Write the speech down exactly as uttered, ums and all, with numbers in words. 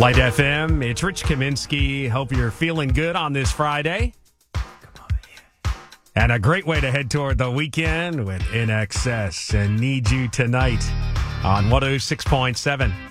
Light F M, it's Rich Kaminsky. Hope you're feeling good on this Friday. And a great way to head toward the weekend with I N X S and Need You Tonight on one oh six point seven.